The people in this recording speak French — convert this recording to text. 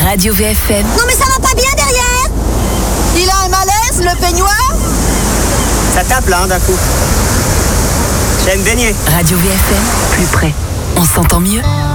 Radio VFM. Non mais ça va pas bien derrière. Il a un malaise, le peignoir? Ça tape là, d'un coup. J'aime baigner. Radio VFM, plus près. On s'entend mieux.